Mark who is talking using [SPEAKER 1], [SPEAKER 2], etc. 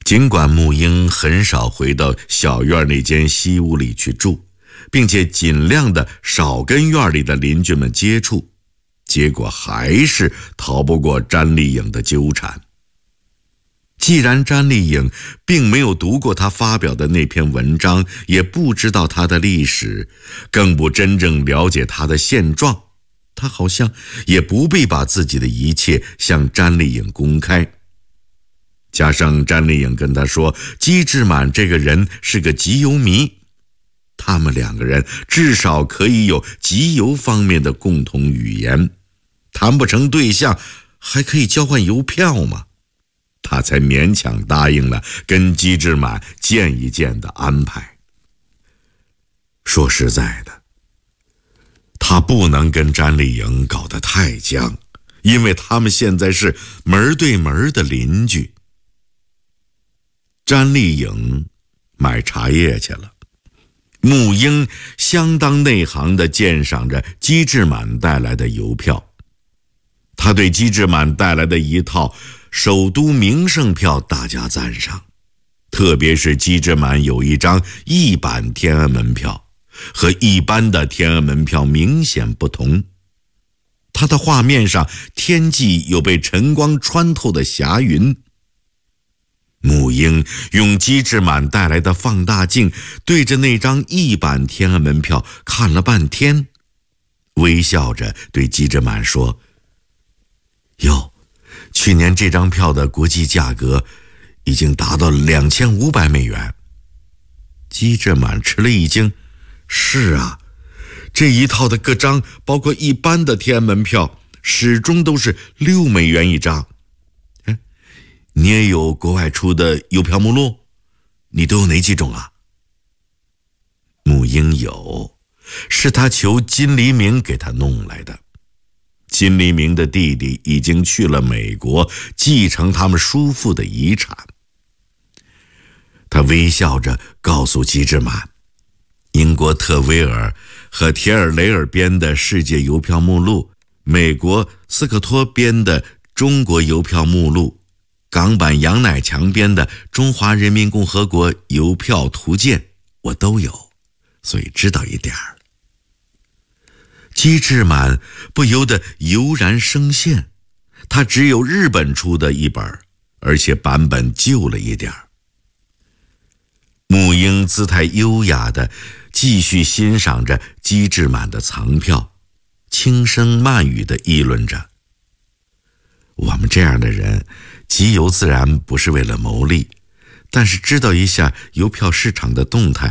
[SPEAKER 1] 尽管木英很少回到小院那间西屋里去住，并且尽量的少跟院里的邻居们接触，结果还是逃不过詹丽颖的纠缠。既然詹丽颖并没有读过他发表的那篇文章，也不知道他的历史，更不真正了解他的现状，他好像也不必把自己的一切向詹丽颖公开。加上詹丽颖跟他说姬志满这个人是个集邮迷，他们两个人至少可以有集邮方面的共同语言，谈不成对象还可以交换邮票嘛，他才勉强答应了跟姬志满见一见的安排。说实在的，他不能跟詹丽颖搞得太僵，因为他们现在是门对门的邻居。詹丽颖买茶叶去了，木英相当内行地鉴赏着姬志满带来的邮票。他对姬志满带来的一套首都名胜票大加赞赏，特别是姬志满有一张1版天安门票，和一般的天安门票明显不同。他的画面上天际有被晨光穿透的霞云。木英用姬志满带来的放大镜对着那张1版天安门票看了半天，微笑着对姬志满说：哟，去年这张票的国际价格已经达到2500美元。姬志满吃了一惊，是啊，这一套的各张包括一般的天安门票始终都是6美元一张。你也有国外出的邮票目录？你都有哪几种啊？木英有，是他求金黎明给他弄来的。金黎明的弟弟已经去了美国，继承他们叔父的遗产。他微笑着告诉姬志满，英国特威尔和铁尔雷尔编的世界邮票目录，美国斯科托编的中国邮票目录，港版杨乃强编的中华人民共和国邮票图鉴，我都有，所以知道一点儿。姬志满不由得油然生羡，他只有日本出的一本，而且版本旧了一点儿。木英姿态优雅地继续欣赏着姬志满的藏票，轻声慢语地议论着：我们这样的人集邮自然不是为了牟利，但是知道一下邮票市场的动态